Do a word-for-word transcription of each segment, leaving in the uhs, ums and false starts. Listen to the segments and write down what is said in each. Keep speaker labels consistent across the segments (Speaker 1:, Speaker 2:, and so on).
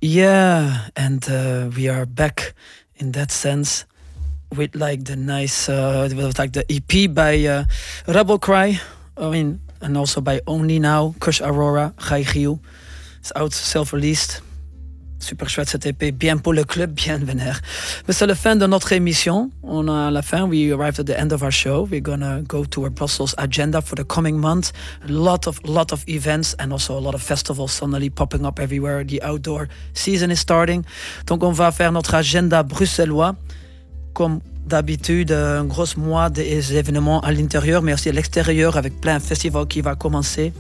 Speaker 1: Yeah, and uh, we are back in that sense with like the nice, uh, with like the E P by uh, Rebel Cry. I mean, and also by Only Now, Kush Aurora, Gaigiu. It's out, self-released. Super chouette cette E P, bien pour le club, bien vénère. Mais c'est la fin de notre émission. On a la fin, we arrived at the end of our show. We're gonna go to our Brussels agenda for the coming month. A lot of, lot of events and also a lot of festivals suddenly popping up everywhere. The outdoor season is starting. Donc on va faire notre agenda bruxellois. Comme d'habitude, un gros mois des événements à l'intérieur, mais aussi à l'extérieur avec plein de festivals qui va commencer.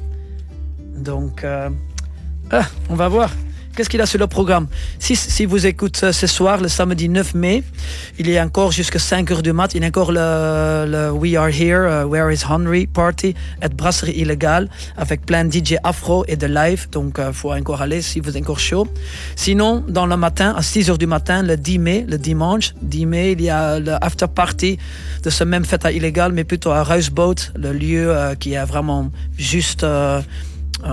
Speaker 1: Donc, euh, ah, on va voir. Qu'est-ce qu'il a sur le programme? Si, si vous écoutez ce soir, le samedi neuf mai, il y a encore jusqu'à cinq heures du mat, il y a encore le, le We Are Here, uh, Where is Henry Party, at Brasserie Illégale, avec plein de D J afro et de live, donc il uh, faut encore aller si vous êtes encore chaud. Sinon, dans le matin, à six heures du matin, le dix mai, le dimanche, dix mai, il y a le after party de ce même fête à Illégale, mais plutôt à Ruisboot, le lieu uh, qui est vraiment juste... Uh, Euh,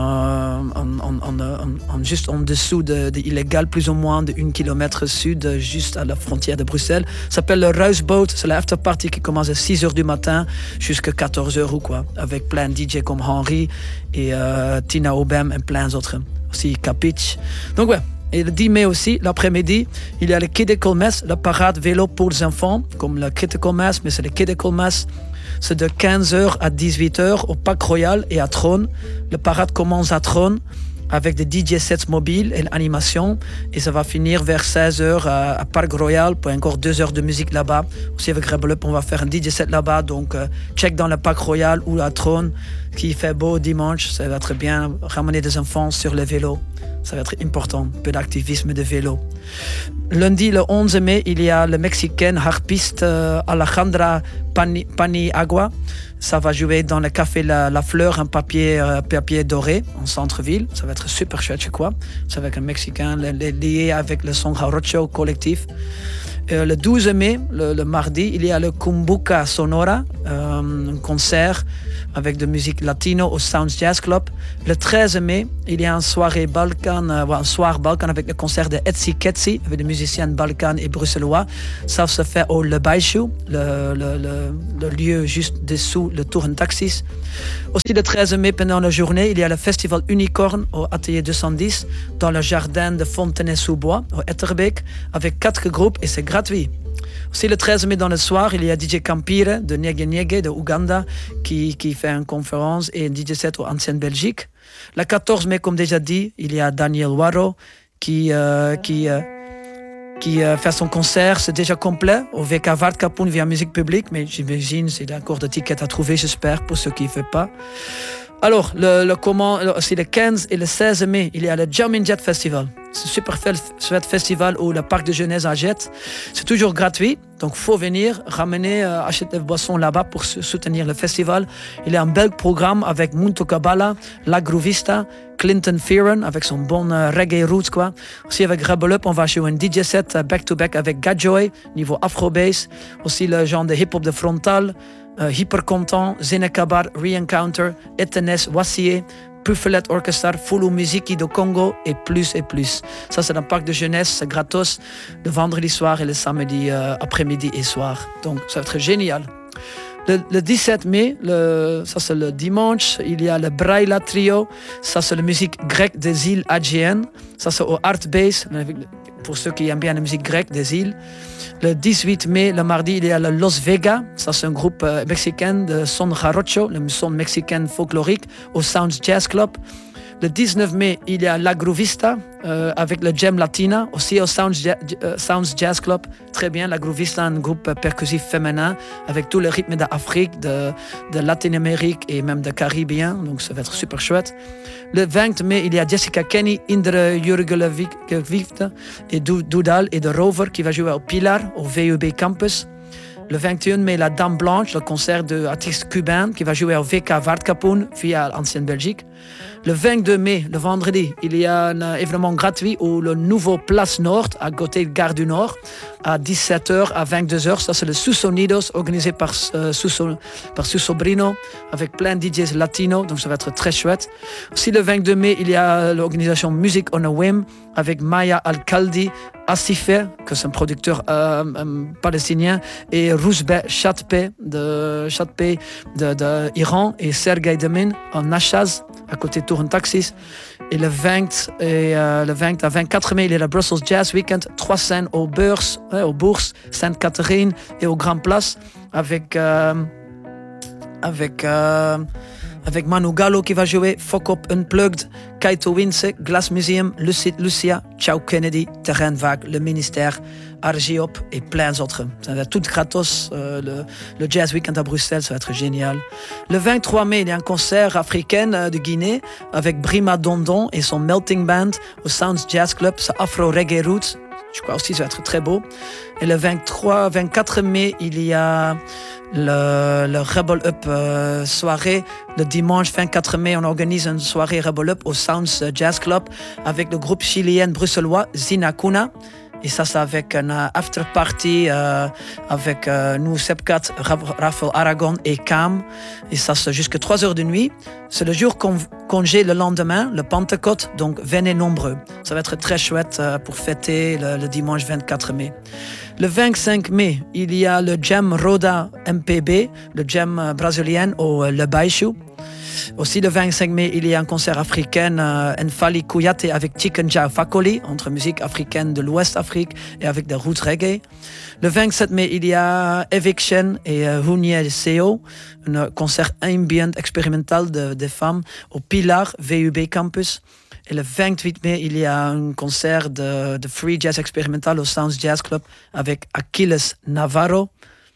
Speaker 1: en, en, en, en, juste en dessous de, de Illégale, plus ou moins de un kilomètre sud, juste à la frontière de Bruxelles. Ça s'appelle le Ruisboot, c'est l'after party qui commence à six heures du matin jusqu'à quatorze heures ou quoi, avec plein de D J comme Henry et euh, Tina Obem et plein d'autres, aussi Capitch. Donc ouais. Et le dix mai aussi, l'après-midi, il y a le Critical Mass, la parade vélo pour les enfants, comme le Critical Mass, mais c'est le Critical Mass. C'est de quinze heures à dix-huit heures au Parc Royal et à Trône. Le parade commence à Trône avec des D J sets mobiles et l'animation. Et ça va finir vers seize heures à, à Parc Royal pour encore deux heures de musique là-bas. Aussi avec Rebel Up, on va faire un D J set là-bas. Donc, euh, check dans le Parc Royal ou à Trône, qui fait beau dimanche. Ça va être bien. Ramener des enfants sur le vélo. Ça va être important. Un peu d'activisme de vélo. Lundi, le onze mai, il y a le Mexicain harpiste euh, Alejandra Pani, Paniagua. Ça va jouer dans le café La, La Fleur, un papier, euh, papier doré en centre-ville. Ça va être super chouette, je crois. C'est avec un Mexicain lié avec le son Jarocho collectif. Euh, le douze mai, le, le mardi, il y a le Kumbuka Sonora, euh, un concert avec de musique latino au Sounds Jazz Club. Le treize mai, il y a une soirée Balkan, euh, un soir Balkan avec le concert de Etsy Ketsi, avec des musiciens balkans et bruxellois. Ça se fait au Le Baïchou, le, le, le, le lieu juste dessous le Tour en Taxis. Aussi le treize mai, pendant la journée, il y a le festival Unicorn au Atelier deux cent dix, dans le jardin de Fontenay-sous-Bois, au Etterbeek, avec quatre groupes et c'est gratuit. Aussi le treize mai dans le soir, il y a D J Campire de Niege Niege de Ouganda qui, qui fait une conférence et un D J set au Ancienne Belgique. Le quatorze mai, comme déjà dit, il y a Daniel Waro qui, euh, qui, euh, qui euh, fait son concert. C'est déjà complet au V K Vaartkapoen via Musique Publique, mais j'imagine qu'il y a encore des tickets à trouver, j'espère, pour ceux qui ne font pas. Alors, le, le, comment, c'est le quinze et le seize mai, il y a le German Jet Festival. C'est un super chouette festival au le parc de jeunesse à Jet. C'est toujours gratuit, donc il faut venir, ramener, euh, acheter des boissons là-bas pour soutenir le festival. Il y a un bel programme avec Muntu Kabbalah, La Groovista, Clinton Fearon avec son bon euh, reggae roots, quoi. Aussi avec Rebel Up, on va jouer un D J set euh, back-to-back avec Gadjoy, niveau afro-bass. Aussi le genre de hip-hop de Frontal. Uh, Hyper Content, Zinekabar, Re-Encounter, Etenes, Wassier, Puffelet Orchestra, Fulu Musiki de Congo et plus et plus. Ça, c'est un parc de jeunesse, c'est gratos le vendredi soir et le samedi euh, après-midi et soir. Donc, ça va être génial. Le, le dix-sept mai, le, ça c'est le dimanche, il y a le Braila Trio. Ça, c'est la musique grecque des îles Aegean. Ça, c'est au Art Base, pour ceux qui aiment bien la musique grecque des îles. Le dix-huit mai, le mardi, il y a le Los Vega. Ça, c'est un groupe euh, mexicain de son jarocho, le son mexicain folklorique, au Sounds Jazz Club. Le dix-neuf mai, il y a La Groovista euh, avec le Gem Latina, aussi au Sounds, ja- euh, Sounds Jazz Club. Très bien, La Groovista, un groupe percussif féminin avec tous les rythmes d'Afrique, de, de Latine-Amérique et même de Caribéen. Donc, ça va être super chouette. Le vingt mai, il y a Jessica Kenny, Indre Jurgelevic et Doudal et de Rover qui va jouer au Pilar, au V U B Campus. Le vingt et un mai, la Dame Blanche, le concert d'artistes cubains qui va jouer au V K Vaartkapoen via l'Ancienne Belgique. Le vingt-deux mai, le vendredi, il y a un événement gratuit au le nouveau Place Nord, à côté de Gare du Nord, à dix-sept heures à vingt-deux heures. Ça, c'est le Susonidos, organisé par, euh, Suso, par Susobrino, avec plein de D Js latinos. Donc, ça va être très chouette. Aussi, le vingt-deux mai, il y a l'organisation Music on a Whim, avec Maya Alcaldi, Asifeh, que c'est un producteur euh, euh, palestinien, et Rouzbeh Chatpeh de, Chatpeh de, de Iran, et Sergei Demin en Nachaz, à côté de Tour Taxis. Et le vingt, et, euh, le vingt à vingt-quatre mai, il y a le Brussels Jazz Weekend, trois scènes aux Bourses, ouais, aux Bourses Sainte-Catherine et aux Grand Place, avec, euh, avec, euh, avec Manu Gallo qui va jouer, Fokop Unplugged, Kaito Wince, Glass Museum, Lucid Lucia, Ciao Kennedy, Terrain Vague, le Ministère, Argiop et plein d'autres. Ça va être tout gratos, euh, le, le Jazz Weekend à Bruxelles, ça va être génial. Le vingt-trois mai, il y a un concert africain euh, de Guinée avec Brima Dondon et son Melting Band au Sounds Jazz Club, c'est Afro Reggae Roots. Je crois aussi que ça va être très beau. Et le vingt-trois, vingt-quatre mai, il y a le, le Rebel Up euh, soirée. Le dimanche vingt-quatre mai, on organise une soirée Rebel Up au Sounds Jazz Club avec le groupe chilien bruxellois Zinacuna. Et ça, c'est avec un uh, after party euh, avec euh, nous, Sepcat, Raphaël Aragon et Cam. Et ça, c'est jusqu'à trois heures de nuit. C'est le jour con- congé le lendemain, le Pentecôte, donc venez nombreux. Ça va être très chouette euh, pour fêter le, le dimanche vingt-quatre mai. Le vingt-cinq mai, il y a le Jam Roda M P B, le Jam euh, brésilien au euh, Le Baixo. Aussi, le vingt-cinq mai, il y a un concert africain, euh, Nfali Kouyaté avec Chicken Jah Fakoli, entre musique africaine de l'Ouest Afrique et avec des roots reggae. Le vingt-sept mai, il y a Eviction et euh, Hunie Seo, un concert ambient expérimental de, de femmes au Pilar V U B Campus. Et le vingt-huit mai, il y a un concert de, de free jazz expérimental au Sounds Jazz Club avec Achilles Navarro.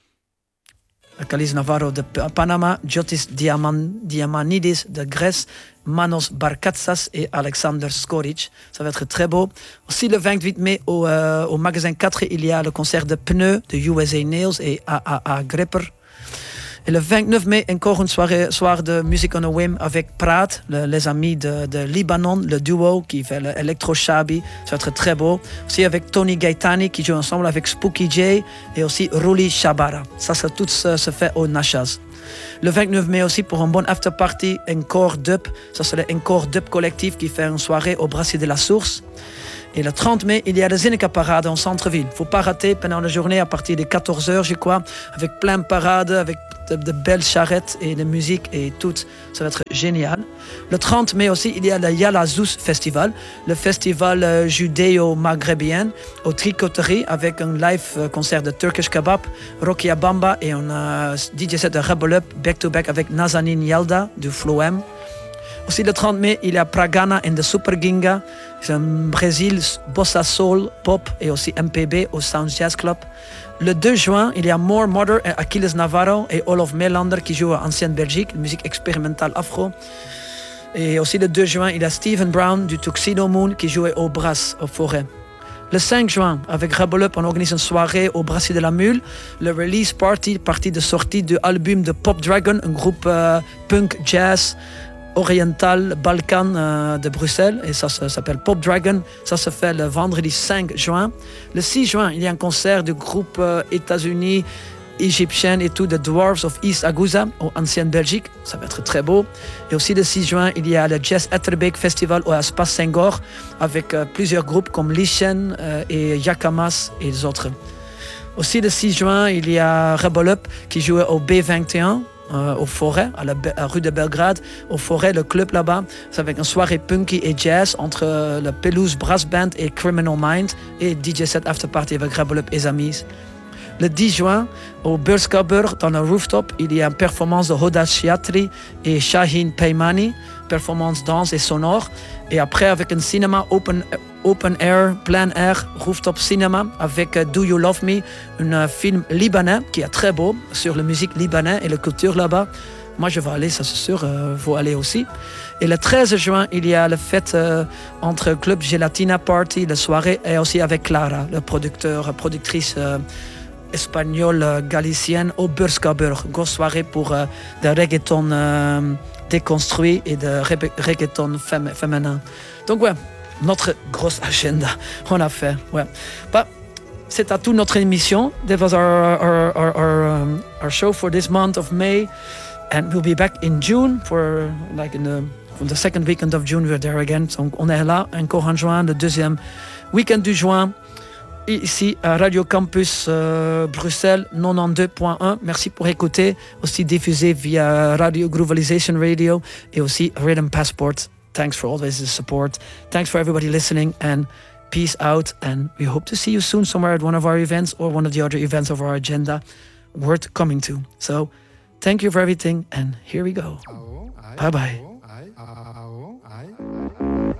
Speaker 1: Achilles Navarro de Panama, Jotis Diaman, Diamanidis de Grèce, Manos Barkatsas et Alexander Skoric. Ça va être très beau. Aussi le vingt-huit mai, au, euh, au magasin quatre, il y a le concert de Pneu de U S A Nails et A A A Gripper. Et le vingt-neuf mai, encore une soirée soir de Music on a Whim avec Prat, le, les amis de, de Libanon, le duo qui fait l'Electro Shabi. Ça va être très beau. Aussi avec Tony Gaetani qui joue ensemble avec Spooky J et aussi Ruli Shabara. Ça, ça tout se, se fait au Nachaz. Le vingt-neuf mai aussi pour un bon after party, Encore Dub. Ça, c'est le Encore Dub collectif qui fait une soirée au Brasserie de la Source. Et le trente mai, il y a la Zineka Parade en centre-ville. Faut pas rater pendant la journée à partir de quatorze heures, je crois, avec plein de parades, avec de, de belles charrettes et de musique et tout. Ça va être génial. Le trente mai aussi, il y a le Yala Zouz Festival, le festival euh, judéo-maghrébien au Tricoterie avec un live concert de Turkish Kebab, Rocky Abamba et un euh, D J set de Rebel Up back-to-back avec Nazanin Yalda du Flow M. Aussi le trente mai, il y a Pragana and the Super Ginga. C'est un Brésil, bossa soul, pop et aussi M P B au Sounds Jazz Club. Le deux juin, il y a More Mother et Achilles Navarro et Olof Melander qui jouent à Ancienne Belgique, musique expérimentale afro. Et aussi le deux juin, il y a Stephen Brown du Tuxedo Moon qui jouait au Brass, au Forêt. Le cinq juin, avec Rebel Up, on organise une soirée au Brasserie de la Mule, le release party, partie de sortie de l'album de Pop Dragon, un groupe euh, punk jazz oriental Balkan euh, de Bruxelles, et ça, ça s'appelle Pop Dragon. Ça se fait le vendredi cinq juin. Le six juin, il y a un concert du groupe euh, États-Unis égyptien et tout, The Dwarves of East Aguza, en ancienne Belgique. Ça va être très beau. Et aussi le six juin, il y a le Jazz Etterbeek Festival au Espace Senghor avec euh, plusieurs groupes comme Lishen euh, et Yakamas et les autres. Aussi le six juin, il y a Rebel Up qui jouait au B vingt et un. Euh, au Forêt, à la à rue de Belgrade, au Forêt, le club là-bas. C'est avec une soirée punky et jazz entre euh, la Pelouse Brass Band et Criminal Mind et D J set after party avec Rebel Up et les amis. Le dix juin, au Beurskaber, dans le rooftop, il y a une performance de Hoda Shiatri et Shahin Peymani, performance danse et sonore. Et après, avec un cinéma open, open air, plein air, rooftop cinéma, avec Do You Love Me, un film libanais qui est très beau sur la musique libanaise et la culture là-bas. Moi, je vais aller, ça c'est sûr, euh, vous allez aussi. Et le treize juin, il y a la fête euh, entre Club Gelatina Party, la soirée, et aussi avec Clara, le producteur, productrice euh, espagnole euh, galicienne au Beurskaber. Grosse soirée pour euh, de reggaeton euh, déconstruit et de reggaeton fém- féminin. Donc ouais, notre grosse agenda, on a fait. Ouais. Bah, c'est à tout notre émission. That was our our our our, um, our show for this month of May, and we'll be back in June for like in the from the second weekend of June we're there again. Donc on est là encore en juin, le deuxième week-end du juin, ici à Radio Campus euh, Bruxelles quatre-vingt-douze point un. Merci pour écouter, aussi diffusé via Radio Groovalization Radio et aussi Rhythm Passport. Thanks for always the support. Thanks for everybody listening, and peace out, and we hope to see you soon somewhere at one of our events or one of the other events of our agenda worth coming to. So thank you for everything, and here we go. Bye bye.